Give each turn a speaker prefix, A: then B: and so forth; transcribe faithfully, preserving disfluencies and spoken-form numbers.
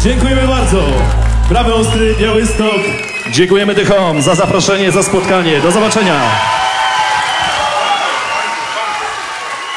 A: Dziękujemy bardzo. Prawy Ostry, Białystok.
B: Dziękujemy Dychom za zaproszenie, za spotkanie. Do zobaczenia.